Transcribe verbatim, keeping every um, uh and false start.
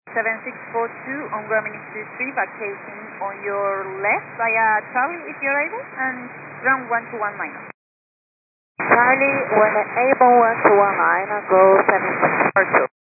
seven six four two on Grumman Street three, vacating on your left via Charlie if you're able, and ground one two one minus. Charlie, when able one two one nine, go seven six four two.